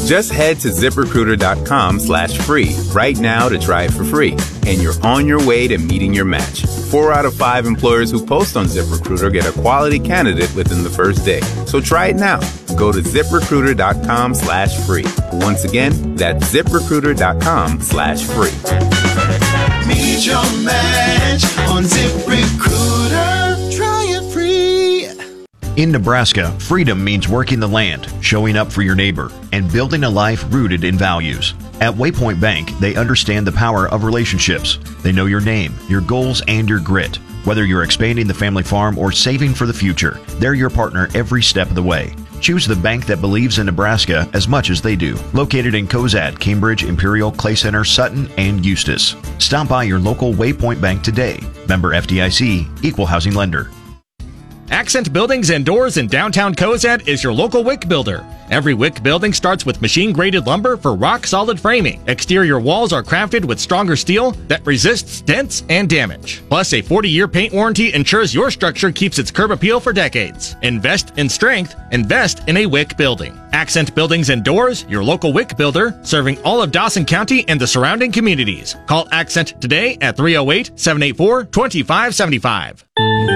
Just head to ZipRecruiter.com/free right now to try it for free. And you're on your way to meeting your match. 4 out of 5 employers who post on ZipRecruiter get a quality candidate within the first day. So try it now. Go to ZipRecruiter.com/free. Once again, that's ZipRecruiter.com/free. Meet your match on ZipRecruiter. Try it free. In Nebraska, freedom means working the land, showing up for your neighbor, and building a life rooted in values. At Waypoint Bank, they understand the power of relationships. They know your name, your goals, and your grit. Whether you're expanding the family farm or saving for the future, they're your partner every step of the way. Choose the bank that believes in Nebraska as much as they do. Located in Cozad, Cambridge, Imperial, Clay Center, Sutton, and Eustis. Stop by your local Waypoint Bank today. Member FDIC, Equal Housing Lender. Accent Buildings and Doors in downtown Cozad is your local WIC builder. Every WIC building starts with machine-graded lumber for rock-solid framing. Exterior walls are crafted with stronger steel that resists dents and damage. Plus, a 40-year paint warranty ensures your structure keeps its curb appeal for decades. Invest in strength. Invest in a WIC building. Accent Buildings and Doors, your local WIC builder, serving all of Dawson County and the surrounding communities. Call Accent today at 308-784-2575.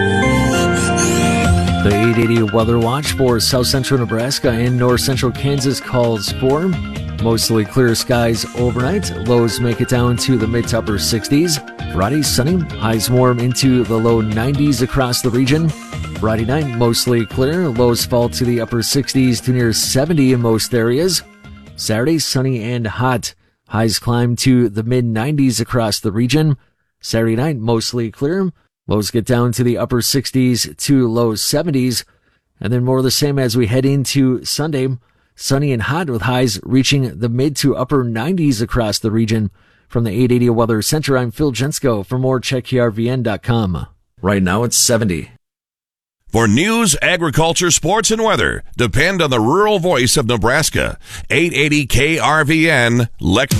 The 880 Weather Watch for south central Nebraska and north central Kansas calls for mostly clear skies overnight. Lows make it down to the mid to upper 60s. Friday, sunny. Highs warm into the low 90s across the region. Friday night, mostly clear. Lows fall to the upper 60s to near 70 in most areas. Saturday, sunny and hot. Highs climb to the mid 90s across the region. Saturday night, mostly clear. Lows get down to the upper 60s to low 70s, and then more of the same as we head into Sunday. Sunny and hot with highs reaching the mid to upper 90s across the region. From the 880 Weather Center, I'm Phil Jensko. For more, check KRVN.com. Right now it's 70. For news, agriculture, sports, and weather, depend on the rural voice of Nebraska. 880 KRVN,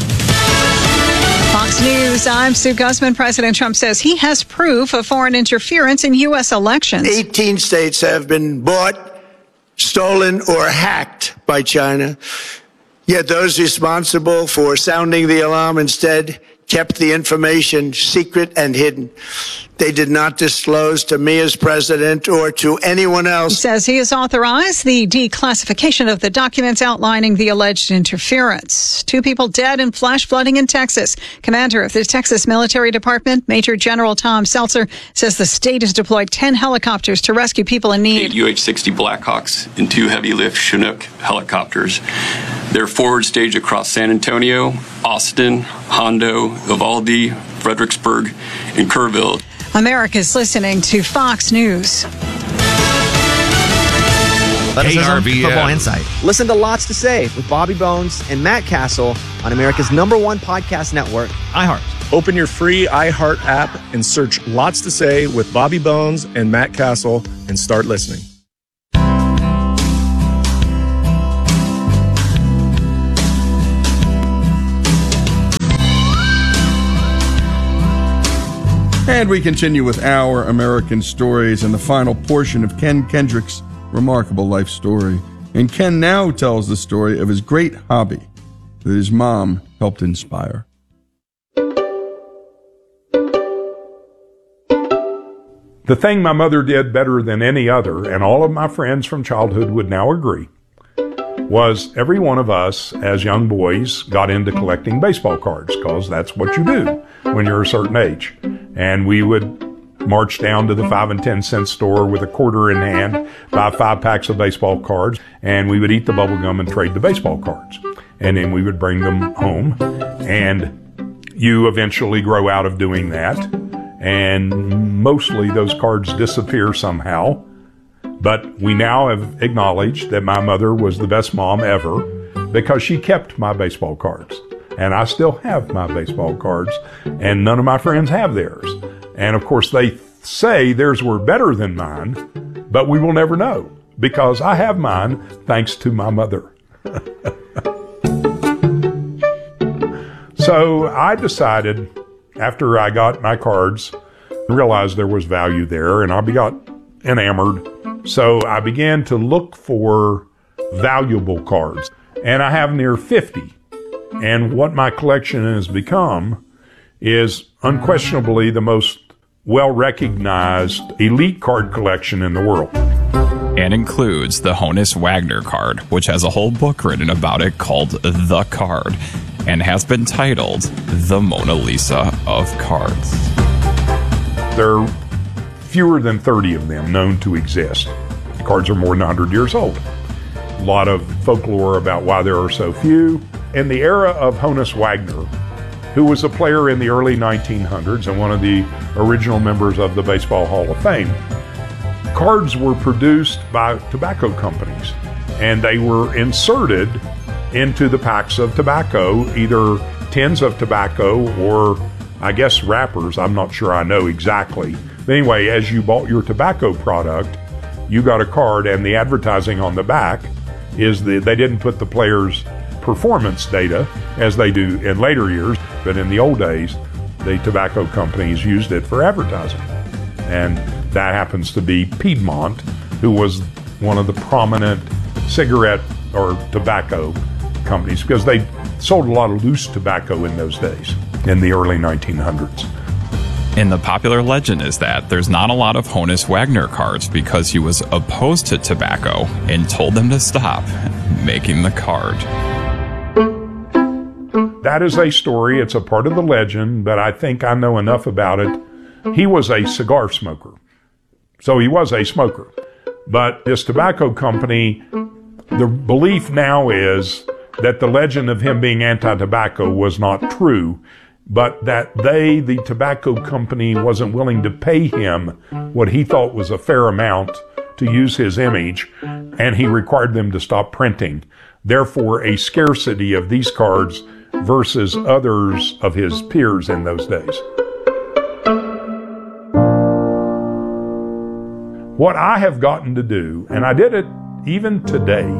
Fox News, I'm Sue Guzman. President Trump says he has proof of foreign interference in U.S. elections. 18 states have been bought, stolen, or hacked by China. Yet those responsible for sounding the alarm instead kept the information secret and hidden. They did not disclose to me as president or to anyone else. He says he has authorized the declassification of the documents outlining the alleged interference. 2 people dead in flash flooding in Texas. Commander of the Texas Military Department, Major General Tom Seltzer, says the state has deployed 10 helicopters to rescue people in need. 8 UH-60 Blackhawks and 2 heavy-lift Chinook helicopters. They're forward stage across San Antonio, Austin, Hondo, Uvalde, Fredericksburg, and Kerrville. America's listening to Fox News. Football Insight. Listen to Lots to Say with Bobby Bones and Matt Castle on America's #1 podcast network, iHeart. Open your free iHeart app and search Lots to Say with Bobby Bones and Matt Castle and start listening. And we continue with Our American Stories and the final portion of Ken Kendrick's remarkable life story. And Ken now tells the story of his great hobby that his mom helped inspire. The thing my mother did better than any other, and all of my friends from childhood would now agree, was every one of us as young boys got into collecting baseball cards, because that's what you do when you're a certain age. And we would march down to the 5 and 10 cent store with a quarter in hand, buy 5 packs of baseball cards, and we would eat the bubble gum and trade the baseball cards. And then we would bring them home. And you eventually grow out of doing that. And mostly those cards disappear somehow. But we now have acknowledged that my mother was the best mom ever because she kept my baseball cards. And I still have my baseball cards, and none of my friends have theirs. And of course, they say theirs were better than mine, but we will never know because I have mine thanks to my mother. So I decided after I got my cards, realized there was value there, and I got enamored. So I began to look for valuable cards. and I have near 50. And what my collection has become is unquestionably the most well-recognized elite card collection in the world. And includes the Honus Wagner card, which has a whole book written about it called The Card, and has been titled The Mona Lisa of Cards. There are fewer than 30 of them known to exist. The cards are more than 100 years old. A lot of folklore about why there are so few. In the era of Honus Wagner, who was a player in the early 1900s and one of the original members of the Baseball Hall of Fame, cards were produced by tobacco companies, and they were inserted into the packs of tobacco, either tins of tobacco or, I guess, wrappers. I'm not sure I know exactly. But anyway, as you bought your tobacco product, you got a card, and the advertising on the back is they didn't put the player's performance data as they do in later years, but in the old days, the tobacco companies used it for advertising. And that happens to be Piedmont, who was one of the prominent cigarette or tobacco companies, because they sold a lot of loose tobacco in those days, in the early 1900s. And the popular legend is that there's not a lot of Honus Wagner cards because he was opposed to tobacco and told them to stop making the card. That is a story. It's a part of the legend, but I think I know enough about it. He was a cigar smoker. So he was a smoker. But this tobacco company, the belief now is that the legend of him being anti-tobacco was not true, but that the tobacco company, wasn't willing to pay him what he thought was a fair amount to use his image, and he required them to stop printing. Therefore, a scarcity of these cards versus others of his peers in those days. What I have gotten to do, and I did it even today,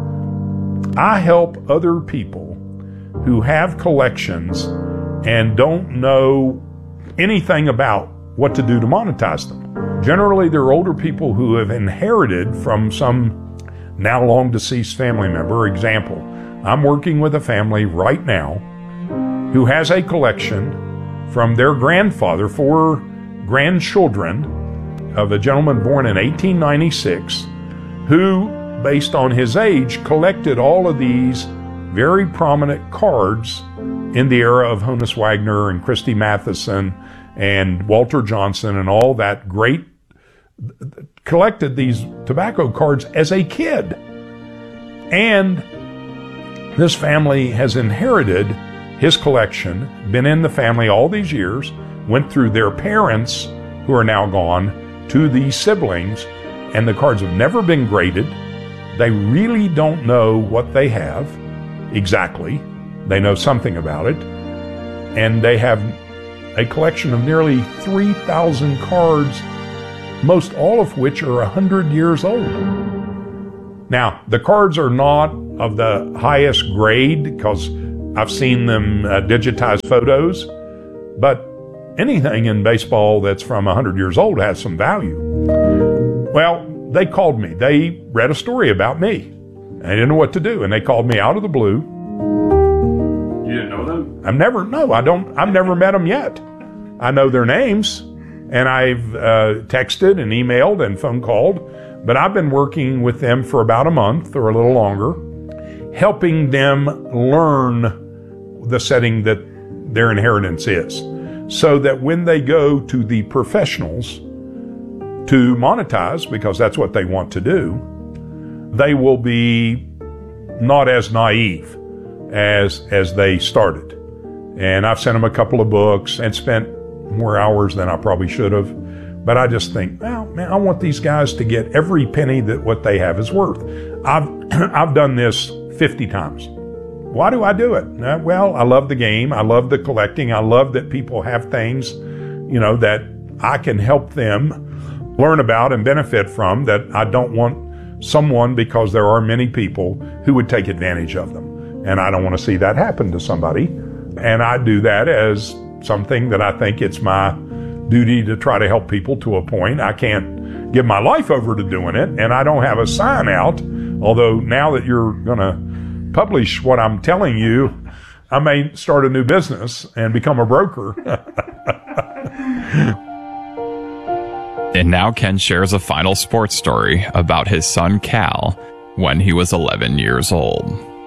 I help other people who have collections and don't know anything about what to do to monetize them. Generally, they're older people who have inherited from some now long deceased family member. Example, I'm working with a family right now who has a collection from their grandfather, 4 grandchildren of a gentleman born in 1896, who, based on his age, collected all of these very prominent cards in the era of Honus Wagner and Christy Matheson and Walter Johnson and all that great, collected these tobacco cards as a kid. And this family has inherited his collection, been in the family all these years, went through their parents, who are now gone, to these siblings, and the cards have never been graded. They really don't know what they have exactly. They know something about it. And they have a collection of nearly 3,000 cards, most all of which are 100 years old. Now, the cards are not of the highest grade, because I've seen them digitize photos, but anything in baseball that's from 100 years old has some value. Well, they called me. They read a story about me. I didn't know what to do, and they called me out of the blue. You didn't know them? I've never met them yet. I know their names, and I've texted and emailed and phone called, but I've been working with them for about a month or a little longer, helping them learn the setting that their inheritance is, so that when they go to the professionals to monetize, because that's what they want to do, they will be not as naive as they started. And I've sent them a couple of books and spent more hours than I probably should have. But I just think, well, man, I want these guys to get every penny that what they have is worth. I've done this 50 times. Why do I do it? Well, I love the game. I love the collecting. I love that people have things, that I can help them learn about and benefit from, that I don't want someone, because there are many people who would take advantage of them. And I don't want to see that happen to somebody. And I do that as something that I think it's my duty to try to help people to a point. I can't give my life over to doing it, and I don't have a sign out, although now that you're going to publish what I'm telling you, I may start a new business and become a broker. And now Ken shares a final sports story about his son Cal when he was 11 years old.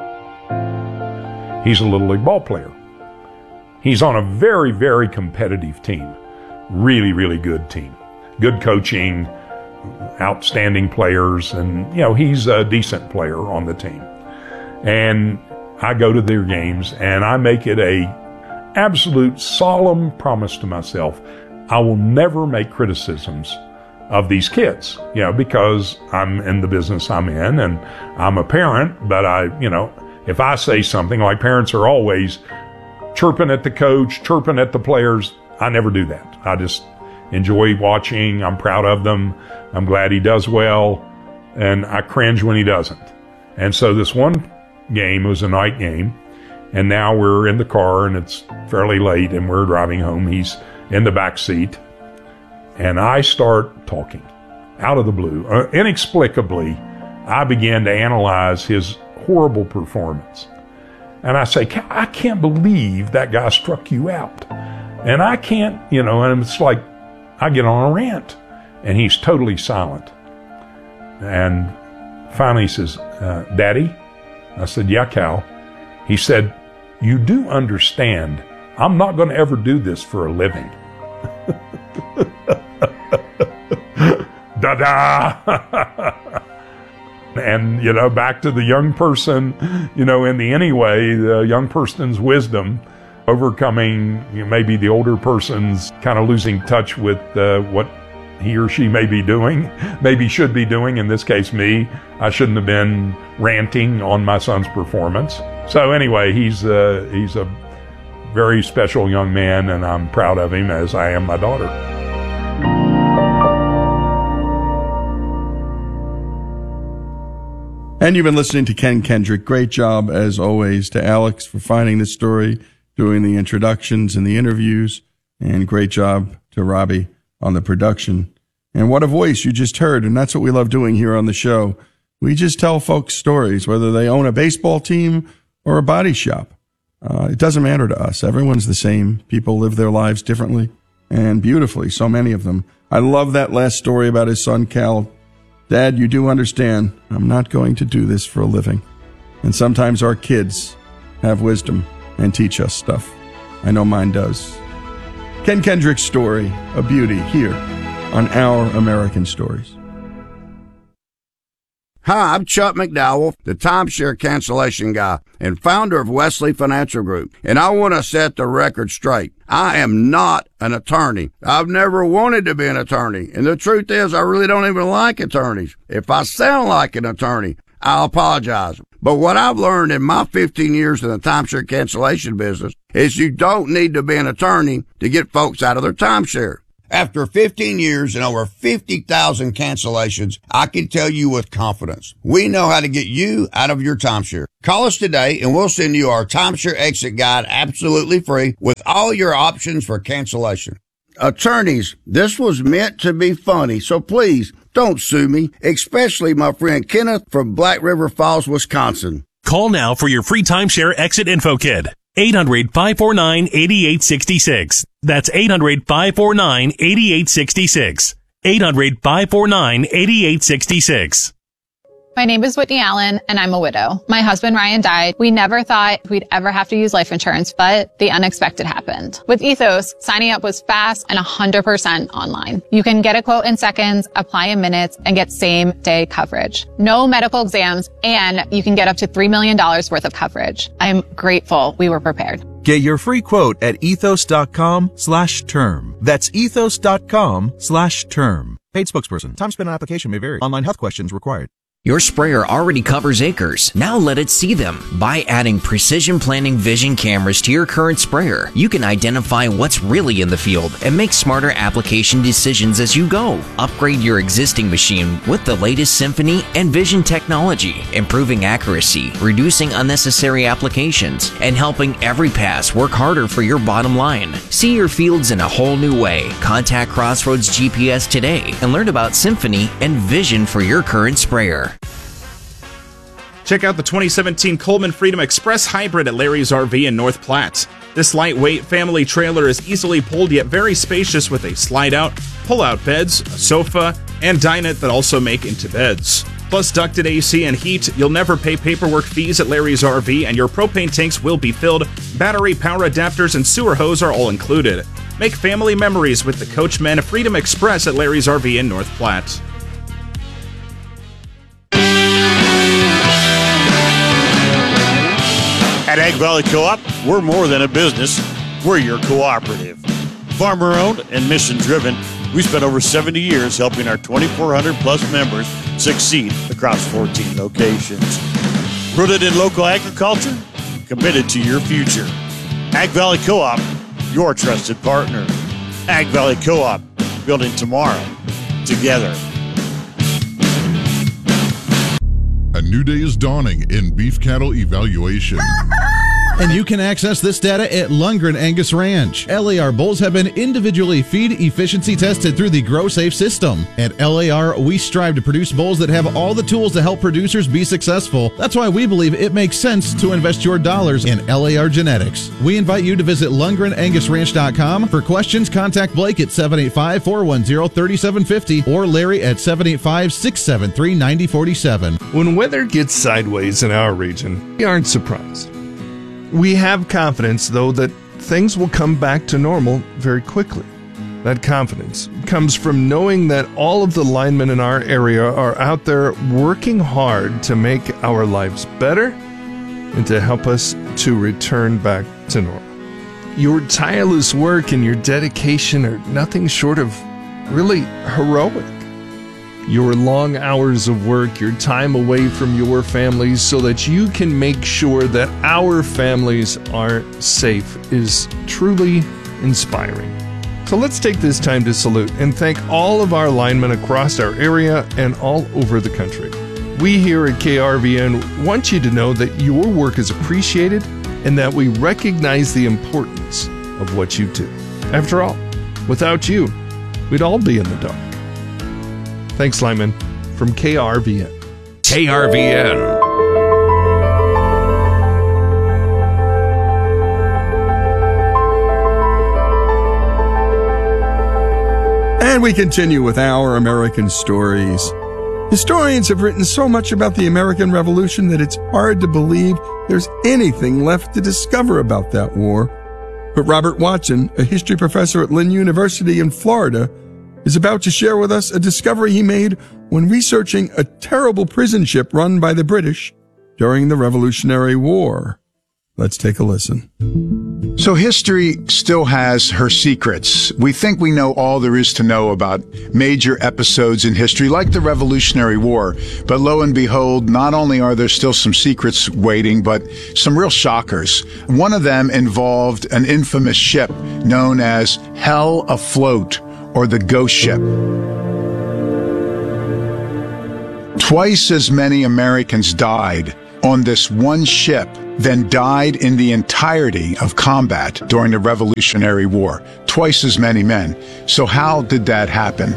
He's a Little League ball player. He's on a very, very competitive team. Really, really good team. Good coaching, outstanding players, and, he's a decent player on the team. And I go to their games, and I make it a absolute solemn promise to myself. I will never make criticisms of these kids, because I'm in the business I'm in, and I'm a parent, but if I say something, like parents are always chirping at the coach, chirping at the players, I never do that. I just enjoy watching. I'm proud of them. I'm glad he does well, and I cringe when he doesn't. And so this one game was a night game, and now we're in the car, and it's fairly late, and we're driving home. He's in the back seat, and I start talking out of the blue. Inexplicably, I began to analyze his horrible performance. And I say, I can't believe that guy struck you out. And I can't, and it's like I get on a rant. And he's totally silent. And finally he says, Daddy? I said, yeah, Cal. He said, you do understand, I'm not going to ever do this for a living. Da-da! And, back to the young person, in the anyway, the young person's wisdom, overcoming maybe the older person's kind of losing touch with what he or she may be doing, maybe should be doing, in this case me. I shouldn't have been ranting on my son's performance. So anyway, he's a very special young man, and I'm proud of him, as I am my daughter. And you've been listening to Ken Kendrick. Great job, as always, to Alex for finding the story, doing the introductions and the interviews, and great job to Robbie on the production. And what a voice you just heard, and that's what we love doing here on the show. We just tell folks stories, whether they own a baseball team or a body shop. It doesn't matter to us. Everyone's the same. People live their lives differently and beautifully, so many of them. I love that last story about his son, Cal. Dad, you do understand, I'm not going to do this for a living. And sometimes our kids have wisdom and teach us stuff. I know mine does. Ken Kendrick's story, a beauty, here on Our American Stories. Hi, I'm Chuck McDowell, the timeshare cancellation guy and founder of Wesley Financial Group. And I want to set the record straight. I am not an attorney. I've never wanted to be an attorney. And the truth is, I really don't even like attorneys. If I sound like an attorney, I'll apologize. But what I've learned in my 15 years in the timeshare cancellation business is you don't need to be an attorney to get folks out of their timeshare. After 15 years and over 50,000 cancellations, I can tell you with confidence, we know how to get you out of your timeshare. Call us today and we'll send you our timeshare exit guide absolutely free with all your options for cancellation. Attorneys, this was meant to be funny, so please don't sue me, especially my friend Kenneth from Black River Falls, Wisconsin. Call now for your free timeshare exit info kit. 800-549-8866. That's 800-549-8866. 800-549-8866. My name is Whitney Allen, and I'm a widow. My husband, Ryan, died. We never thought we'd ever have to use life insurance, but the unexpected happened. With Ethos, signing up was fast and 100% online. You can get a quote in seconds, apply in minutes, and get same-day coverage. No medical exams, and you can get up to $3 million worth of coverage. I'm grateful we were prepared. Get your free quote at ethos.com/term. That's ethos.com/term. Paid spokesperson. Time spent on application may vary. Online health questions required. Your sprayer already covers acres. Now let it see them. By adding Precision Planting Vision cameras to your current sprayer, you can identify what's really in the field and make smarter application decisions as you go. Upgrade your existing machine with the latest Symphony and Vision technology, improving accuracy, reducing unnecessary applications, and helping every pass work harder for your bottom line. See your fields in a whole new way. Contact Crossroads GPS today and learn about Symphony and Vision for your current sprayer. Check out the 2017 Coleman Freedom Express Hybrid at Larry's RV in North Platte. This lightweight family trailer is easily pulled yet very spacious with a slide-out, pull-out beds, a sofa, and dinette that also make into beds. Plus ducted AC and heat, you'll never pay paperwork fees at Larry's RV, and your propane tanks will be filled. Battery, power adapters, and sewer hose are all included. Make family memories with the Coachmen Freedom Express at Larry's RV in North Platte. At Ag Valley Co-op, we're more than a business. We're your cooperative. Farmer-owned and mission-driven, we spent over 70 years helping our 2,400-plus members succeed across 14 locations. Rooted in local agriculture, committed to your future. Ag Valley Co-op, your trusted partner. Ag Valley Co-op, building tomorrow together. A new day is dawning in beef cattle evaluation. And you can access this data at Lundgren Angus Ranch. LAR bulls have been individually feed efficiency tested through the GrowSafe system. At LAR, we strive to produce bulls that have all the tools to help producers be successful. That's why we believe it makes sense to invest your dollars in LAR genetics. We invite you to visit LundgrenAngusRanch.com. For questions, contact Blake at 785-410-3750 or Larry at 785-673-9047. When weather gets sideways in our region, we aren't surprised. We have confidence, though, that things will come back to normal very quickly. That confidence comes from knowing that all of the linemen in our area are out there working hard to make our lives better and to help us to return back to normal. Your tireless work and your dedication are nothing short of really heroic. Your long hours of work, your time away from your families so that you can make sure that our families are safe is truly inspiring. So let's take this time to salute and thank all of our linemen across our area and all over the country. We here at KRVN want you to know that your work is appreciated and that we recognize the importance of what you do. After all, without you, we'd all be in the dark. Thanks, Lyman, from KRVN. KRVN. And we continue with Our American Stories. Historians have written so much about the American Revolution that it's hard to believe there's anything left to discover about that war. But Robert Watson, a history professor at Lynn University in Florida, is about to share with us a discovery he made when researching a terrible prison ship run by the British during the Revolutionary War. Let's take a listen. So history still has her secrets. We think we know all there is to know about major episodes in history, like the Revolutionary War. But lo and behold, not only are there still some secrets waiting, but some real shockers. One of them involved an infamous ship known as Hell Afloat, or the Ghost Ship. Twice as many Americans died on this one ship than died in the entirety of combat during the Revolutionary War. Twice as many men. So how did that happen?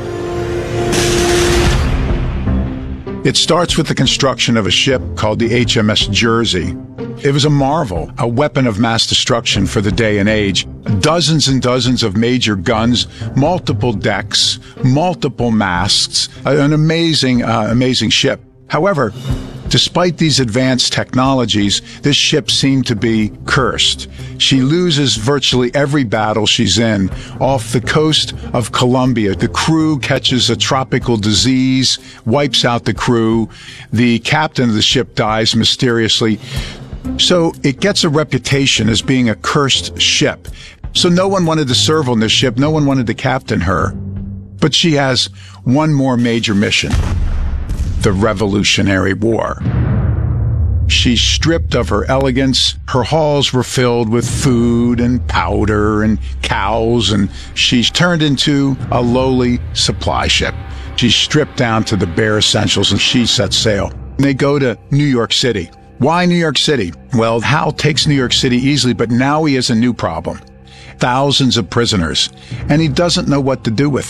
It starts with the construction of a ship called the HMS Jersey. It was a marvel, a weapon of mass destruction for the day and age. Dozens and dozens of major guns, multiple decks, multiple masts, an amazing ship. However, despite these advanced technologies, this ship seemed to be cursed. She loses virtually every battle she's in. Off the coast of Colombia, the crew catches a tropical disease, wipes out the crew. The captain of the ship dies mysteriously. So it gets a reputation as being a cursed ship. So no one wanted to serve on this ship. No one wanted to captain her. But she has one more major mission: the Revolutionary War. She's stripped of her elegance. Her halls were filled with food and powder and cows, and she's turned into a lowly supply ship. She's stripped down to the bare essentials, and she sets sail. And they go to New York City. Why New York City? Well, Hal takes New York City easily, but now he has a new problem. Thousands of prisoners, and he doesn't know what to do with them.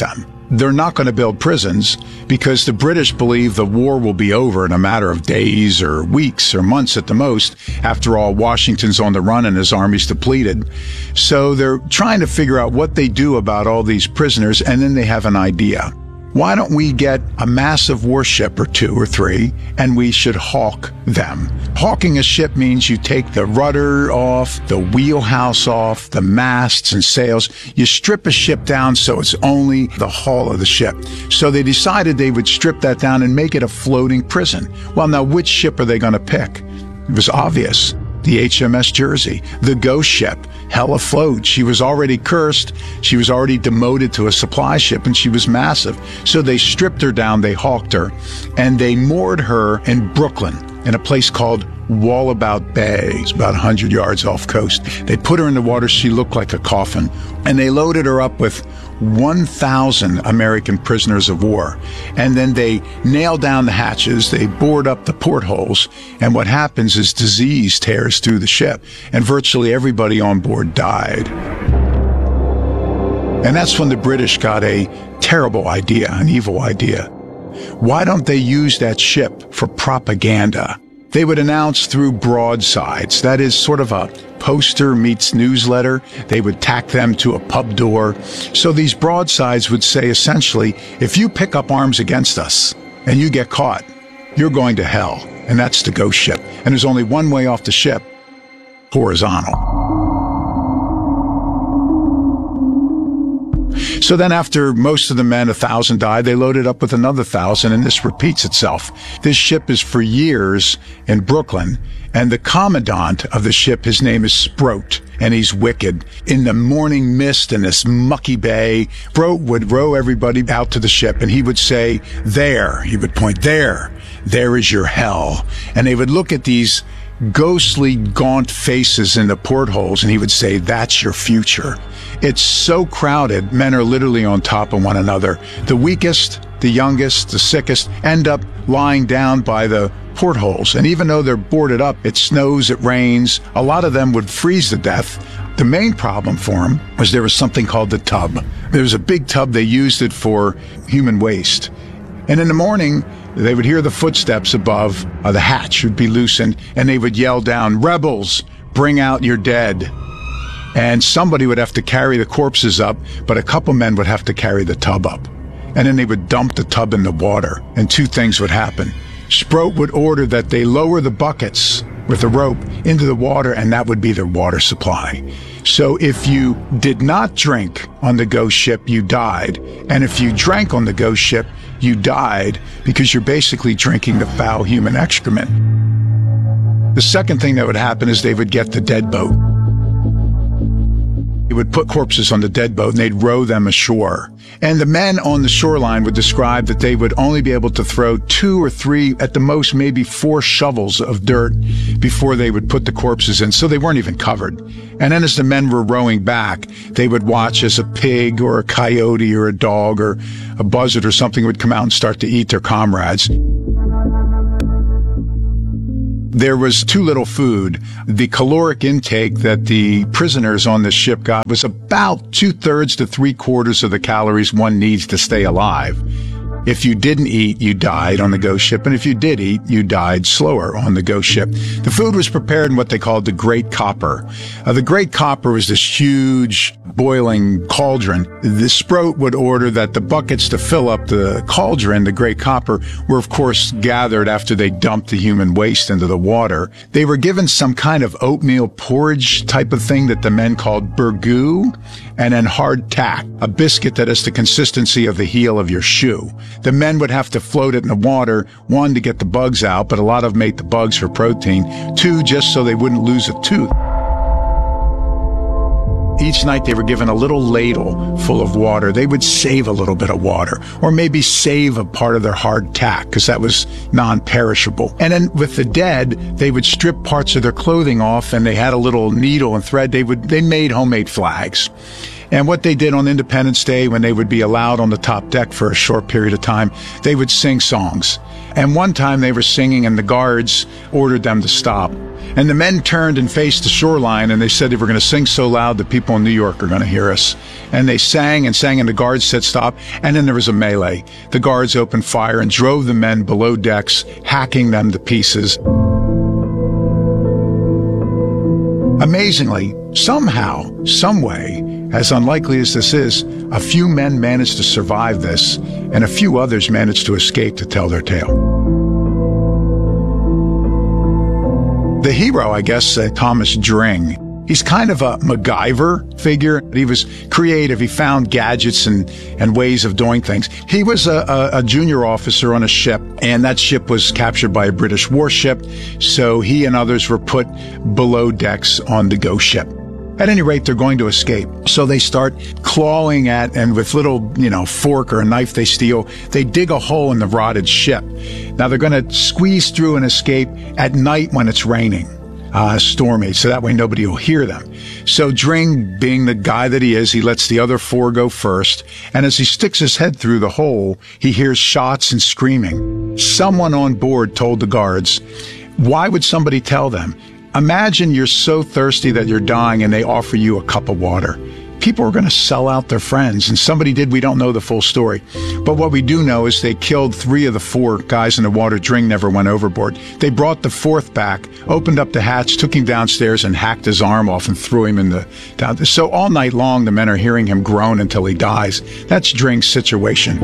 they're not going to build prisons because the British believe the war will be over in a matter of days or weeks or months at the most. After all, Washington's on the run and his army's depleted. So they're trying to figure out what they do about all these prisoners, and then they have an idea. Why don't we get a massive warship or 2 or 3 and we should hawk them? Hawking a ship means you take the rudder off, the wheelhouse off, the masts and sails. You strip a ship down so it's only the hull of the ship. So they decided they would strip that down and make it a floating prison. Well, now which ship are they going to pick? It was obvious. The HMS Jersey, the ghost ship, hell afloat. She was already cursed. She was already demoted to a supply ship, and she was massive. So they stripped her down, they hawked her, and they moored her in Brooklyn in a place called Wallabout Bay. It's about 100 yards off coast. They put her in the water. She looked like a coffin, and they loaded her up with 1,000 American prisoners of war. And then they nailed down the hatches, they bored up the portholes, and what happens is disease tears through the ship, and virtually everybody on board died. And that's when the British got a terrible idea, an evil idea. Why don't they use that ship for propaganda? They would announce through broadsides, that is sort of a poster meets newsletter. They would tack them to a pub door. So these broadsides would say essentially, if you pick up arms against us and you get caught, you're going to hell. And that's the ghost ship. And there's only one way off the ship, horizontal. So then after most of the men, 1,000 died, they loaded up with another 1,000, and this repeats itself. This ship is for years in Brooklyn, and the commandant of the ship, his name is Sproat, and he's wicked. In the morning mist in this mucky bay, Sproat would row everybody out to the ship, and he would say, there, he would point, there is your hell. And they would look at these ghostly, gaunt faces in the portholes, and he would say, that's your future. It's so crowded, men are literally on top of one another. The weakest, the youngest, the sickest end up lying down by the portholes. And even though they're boarded up, it snows, it rains, a lot of them would freeze to death. The main problem for them was there was something called the tub. There was a big tub, they used it for human waste. And in the morning, they would hear the footsteps above, the hatch would be loosened, and they would yell down, rebels, bring out your dead. And somebody would have to carry the corpses up, but a couple men would have to carry the tub up. And then they would dump the tub in the water, and 2 things would happen. Sproat would order that they lower the buckets with a rope into the water, and that would be their water supply. So if you did not drink on the ghost ship, you died. And if you drank on the ghost ship, you died because you're basically drinking the foul human excrement. The second thing that would happen is they would get the dead boat. They would put corpses on the dead boat and they'd row them ashore. And the men on the shoreline would describe that they would only be able to throw 2 or 3, at the most maybe 4 shovels of dirt before they would put the corpses in, so they weren't even covered. And then as the men were rowing back, they would watch as a pig or a coyote or a dog or a buzzard or something would come out and start to eat their comrades. There was too little food. The caloric intake that the prisoners on this ship got was about 2/3 to 3/4 of the calories one needs to stay alive. If you didn't eat, you died on the ghost ship, and if you did eat, you died slower on the ghost ship. The food was prepared in what they called the Great Copper. The Great Copper was this huge boiling cauldron. The Sproat would order that the buckets to fill up the cauldron, the Great Copper, were of course gathered after they dumped the human waste into the water. They were given some kind of oatmeal porridge type of thing that the men called burgoo, and then hard tack, a biscuit that is the consistency of the heel of your shoe. The men would have to float it in the water, 1, to get the bugs out, but a lot of them ate the bugs for protein, 2, just so they wouldn't lose a tooth. Each night they were given a little ladle full of water. They would save a little bit of water, or maybe save a part of their hard tack, because that was non-perishable. And then with the dead, they would strip parts of their clothing off, and they had a little needle and thread. They made homemade flags. And what they did on Independence Day, when they would be allowed on the top deck for a short period of time, they would sing songs. And one time they were singing and the guards ordered them to stop. And the men turned and faced the shoreline, and they said they were going to sing so loud that people in New York are going to hear us. And they sang and sang, and the guards said stop. And then there was a melee. The guards opened fire and drove the men below decks, hacking them to pieces. Amazingly, somehow, some way, as unlikely as this is, a few men managed to survive this, and a few others managed to escape to tell their tale. The hero, I guess, Thomas Dring. He's kind of a MacGyver figure. He was creative. He found gadgets and ways of doing things. He was a junior officer on a ship, and that ship was captured by a British warship, so he and others were put below decks on the ghost ship. At any rate, they're going to escape. So they start clawing at, and with little, fork or a knife they steal, they dig a hole in the rotted ship. Now they're going to squeeze through and escape at night when it's raining, stormy, so that way nobody will hear them. So Dring, being the guy that he is, he lets the other four go first. And as he sticks his head through the hole, he hears shots and screaming. Someone on board told the guards. Why would somebody tell them? Imagine you're so thirsty that you're dying and they offer you a cup of water. People are going to sell out their friends, and somebody did. We don't know the full story. But what we do know is they killed 3 of the 4 guys in the water. Dring never went overboard. They brought the 4th back, opened up the hatch, took him downstairs, and hacked his arm off and threw him down. So all night long, the men are hearing him groan until he dies. That's Dring's situation.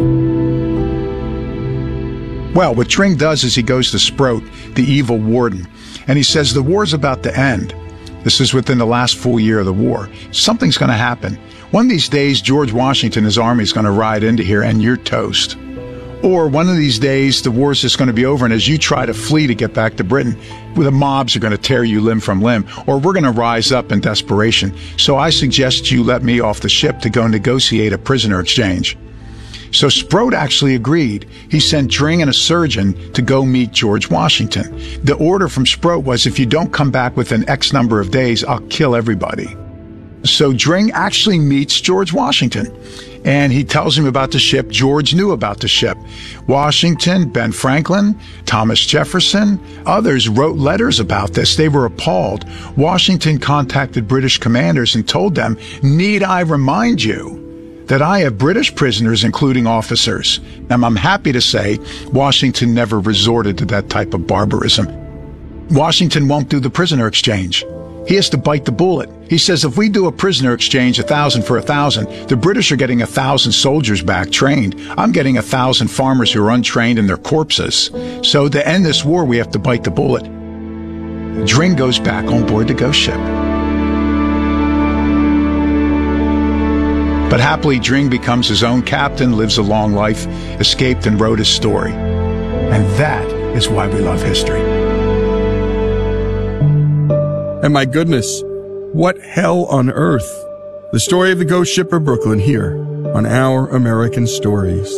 Well, what Dring does is he goes to Sprout, the evil warden, and he says, the war's about to end. This is within the last full year of the war. Something's going to happen. One of these days, George Washington and his army is going to ride into here, and you're toast. Or one of these days, the war's just going to be over, and as you try to flee to get back to Britain, the mobs are going to tear you limb from limb, or we're going to rise up in desperation. So I suggest you let me off the ship to go negotiate a prisoner exchange. So Sprout actually agreed. He sent Dring and a surgeon to go meet George Washington. The order from Sprout was, if you don't come back within X number of days, I'll kill everybody. So Dring actually meets George Washington, and he tells him about the ship. George knew about the ship. Washington, Ben Franklin, Thomas Jefferson, others wrote letters about this. They were appalled. Washington contacted British commanders and told them, need I remind you that I have British prisoners, including officers. And I'm happy to say Washington never resorted to that type of barbarism. Washington won't do the prisoner exchange. He has to bite the bullet. He says, if we do a prisoner exchange, 1,000 for 1,000, the British are getting 1,000 soldiers back trained. I'm getting 1,000 farmers who are untrained and their corpses. So to end this war, we have to bite the bullet. Dring goes back on board the ghost ship. But happily, Dring becomes his own captain, lives a long life, escaped, and wrote his story. And that is why we love history. And my goodness, what hell on earth? The story of the ghost ship of Brooklyn here on Our American Stories.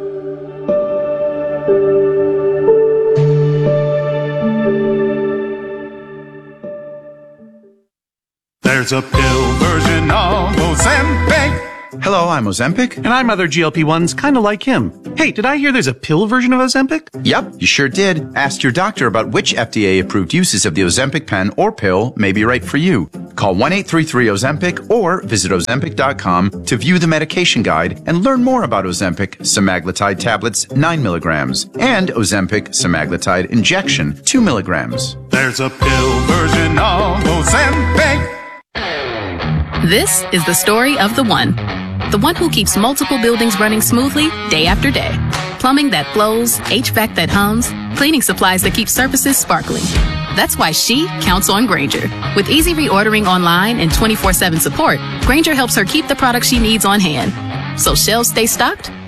There's a pill version of Ozempic. Hello, I'm Ozempic. And I'm other GLP-1s kind of like him. Hey, did I hear there's a pill version of Ozempic? Yep, you sure did. Ask your doctor about which FDA-approved uses of the Ozempic pen or pill may be right for you. Call 1-833-OZEMPIC or visit Ozempic.com to view the medication guide and learn more about Ozempic semaglutide tablets 9 milligrams and Ozempic semaglutide injection 2 milligrams. There's a pill version of Ozempic. This is the story of the one who keeps multiple buildings running smoothly day after day. Plumbing that flows, HVAC that hums, cleaning supplies that keep surfaces sparkling. That's why she counts on Grainger. With easy reordering online and 24/7 support, Grainger helps her keep the products she needs on hand. So shelves stay stocked